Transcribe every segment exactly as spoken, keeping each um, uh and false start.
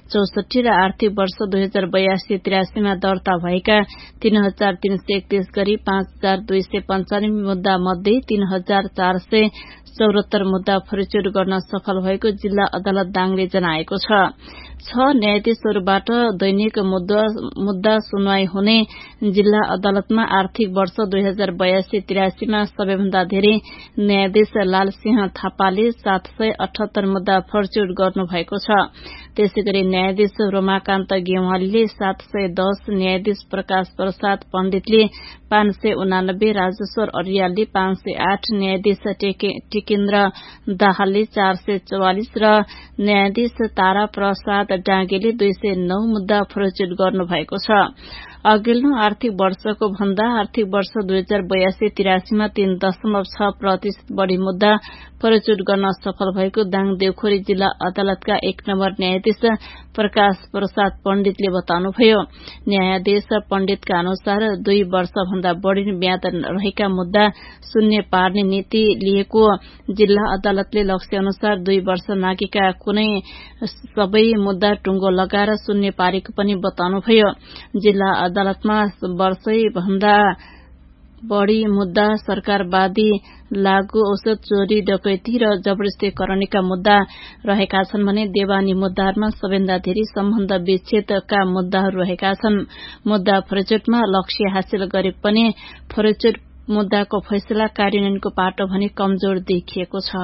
चौसठी र आर्थिक वर्ष दुई हजार बयासी त्रियासीमा दर्ता भएका तीन हजार तीन सय एकतीस गरी पाँच हजार दुई सय पञ्चानब्बे मुद्दा मध्ये तीन हजार चार सय चौरात्तर मुद्दा फरिचुट गर्न सफल भएको जिल्ला अदालत दाङले जनाएको छ। छ न्यायाधीशहरूबाट दैनिक मुद्दा, मुद्दा सुनवाई हुने जिल्ला अदालतमा आर्थिक वर्ष दुई हजार बयासी त्रियासीमा सबैभन्दा धेरै न्यायाधीश लालसिंह थापाले सात सय अठहत्तर मुद्दा फरिचुट गर्नुभएको छ। त्यसै गरी न्यायाधीश रोमाकान्त गेवालीले सात सय दस, न्यायाधीश प्रकाश प्रसाद पण्डितले पाँच सय उनानब्बे, राजेश्वर अरियालले पाँच सय आठ, न्यायाधीश टिकेन्द्र दाहालले चार सय चौवालिस र न्यायाधीश तारा प्रसाद डाँगेले दुई सय नौ मुद्दा फरिचुट गर्नुभएको छ। अघिल्लो आर्थिक वर्षको भन्दा आर्थिक वर्ष दुई हजार बयासी त्रियासीमा तीन दशमलव छ प्रतिशत बढ़ी मुद्दा फरिचुट गर्न सफल भएको दाङ देउखोरी जिल्ला अदालतका एक नम्बर न्यायाधीश प्रकाश प्रसाद पण्डितले बताउनुभयो। न्यायाधीश पण्डितका अनुसार दुई वर्षभन्दा बढ़ी म्याद रहेका मुद्दा शून्य पार्ने नीति लिएको जिल्ला अदालतले लक्ष्य अनुसार दुई वर्ष नागेका कुनै सबै मुद्दा टुंगो लगाएर शून्य पारेको पनि बताउनुभयो। जिल्ला अदालतमा वर्षै भन्दा बढ़ी मुद्दा सरकारवादी लागू औषध चोरी, डकैती र जबरजस्तीकरणका मुद्दा रहेका छन् भने देवानी मुद्दाहरूमा सबैभन्दा धेरै सम्बन्ध विच्छेदका मुद्दाहरू रहेका छन्। मुद्दा फरिचुटमा लक्ष्य हासिल गरे पनि फरिचुट मुद्दाको फैसला कार्यान्वयनको पाटो भने कमजोर देखिएको छ।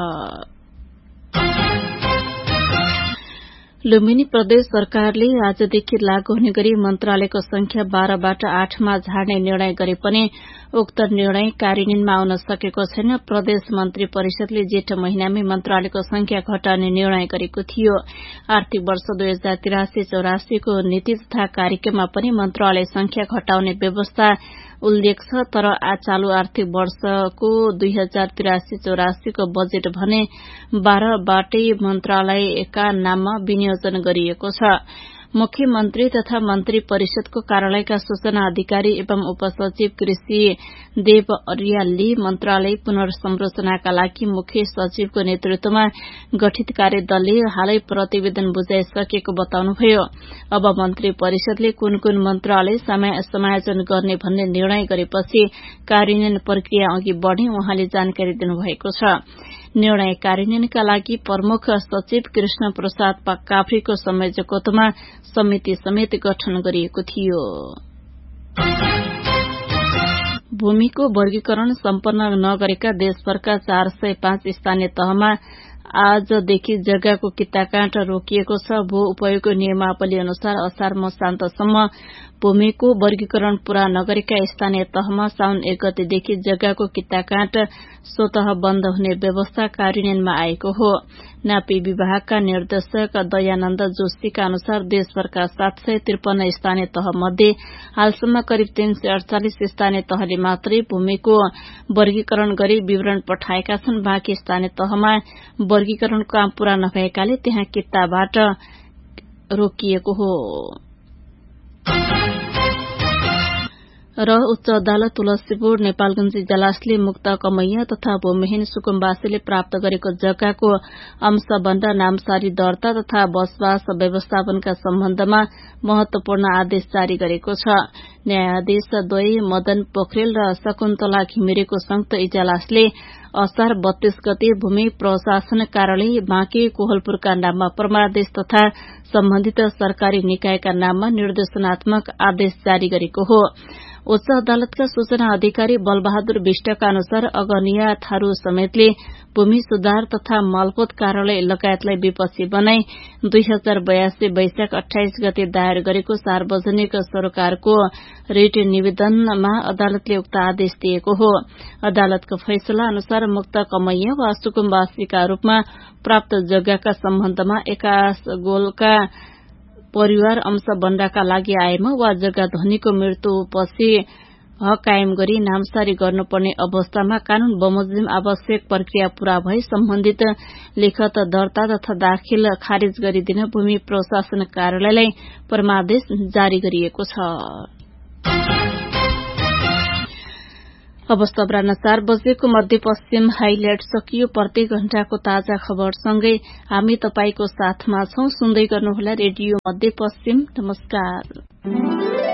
लुम्बिनी प्रदेश सरकारले आजदेखि लागू हुने गरी मन्त्रालयको संख्या बाह्रबाट आठमा झार्ने निर्णय गरे पनि उक्त निर्णय कार्यान्वयनमा आउन सकेको छैन। प्रदेश मन्त्री परिषदले जेठ महिनामै मन्त्रालयको संख्या घटाउने निर्णय गरेको थियो। आर्थिक वर्ष दुई हजार तिरासी चौरासीको नीति तथा कार्यक्रममा पनि मन्त्रालय संख्या घटाउने व्यवस्था उल्लेख छ, तर चालू आर्थिक वर्षको दुई हजार तिरासी चौरासीको बजेट भने बाह्रबाटै मन्त्रालयका नाममा विनियोजन गरिएको छ। मुख्यमन्त्री तथा मन्त्री परिषदको कार्यालयका सूचना अधिकारी एवं उपसचिव कृषि देव अरियालले मन्त्रालय पुनर्संरचनाका लागि मुख्य सचिवको नेतृत्वमा गठित कार्यदलले हालै प्रतिवेदन बुझाइसकेको बताउनुभयो। अब मन्त्री परिषदले कुन कुन मन्त्रालय समायोजन गर्ने भन्ने निर्णय गरेपछि कार्यान्वयन प्रक्रिया अघि बढ़ने उहाँले जानकारी दिनुभएको छ। निर्णय कार्यान्वयनका लागि प्रमुख सचिव कृष्ण प्रसाद काफ्रीको संयोजकत्वमा समिति समेत गठन गरिएको थियो। भूमिको वर्गीकरण सम्पन्न नगरेका देशभरका चार सय पाँच स्थानीय तहमा आजदेखि जग्गाको किताकाण्ड रोकिएको छ। भू उपयोग नियमावली अनुसार असार मसान्तसम्म भूमिको वर्गीकरण पूरा नगरेका स्थानीय तहमा साउन एक गतेदेखि जग्गाको किताकाण्ड स्वतः बन्द हुने व्यवस्था कार्यान्वयनमा आएको हो। नापी विभागका निर्देशक दयानन्द जोशीका अनुसार देशभरका सात सय त्रिपन्न स्थानीय तह मध्ये हालसम्म करिब तीन सय अड़चालिस स्थानीय तहले मात्रै भूमिको वर्गीकरण गरी विवरण पठाएका छन्। बाँकी स्थानीय तहमा वर्गीकरण काम पूरा नभएकाले त्यहाँ किताबाट रोकिएको हो। र उच्च अदालत तुलसीपुर नेपालगंज इजलासले मुक्त कमैया तथा भूमिहीन सुकुम्बासीले प्राप्त गरेको जग्गाको अंशबन्ध नामसारी दर्ता तथा बसोबास व्यवस्थापनका सम्बन्धमा महत्वपूर्ण आदेश जारी गरेको छ। न्यायाधीश द्वय मदन पोखरेल र शकुन्तला घिमिरेको संयुक्त इजलासले असार बत्तीस गते भूमि प्रशासन कार्यालय बाँके कोहलपुरका नाममा परमादेश तथा सम्बन्धित सरकारी निकायका नाममा निर्देशनात्मक आदेश जारी गरेको हो। उच्च अदालतका सूचना अधिकारी बलबहादुर विष्टका अनुसार अगनिया थारू समेतले भूमि सुधार तथा मलपोत कार्यालय लगायतलाई विपक्षी बनाई दुई हजार बयासी वैशाख अठाइस गते दायर गरेको सार्वजनिक सरोकारको रिट निवेदनमा अदालतले उक्त आदेश दिएको हो। अदालतको फैसला अनुसार मुक्त कमैया वा सुकुम्बासीका रूपमा प्राप्त जग्गाका सम्बन्धमा एकास गोलका परिवार अंशबन्धका लागि आएमा वा जग्गा धनीको मृत्युपछि हक कायम गरी नामसारी गर्नुपर्ने अवस्थामा कानून बमोजिम आवश्यक प्रक्रिया पूरा भई सम्बन्धित लिखत दर्ता तथा दाखिल खारिज गरिदिन भूमि प्रशासन कार्यालयलाई परमादेश जारी गरिएको छ। अब सबराना चार बजेको मध्यपश्चिम हाइलाइट सकियो। प्रत्येक घण्टाको ताजा खबरसँगै हामी तपाईको साथमा छौं। सुन्दै गर्नुहोला रेडियो मध्यपश्चिम। नमस्कार।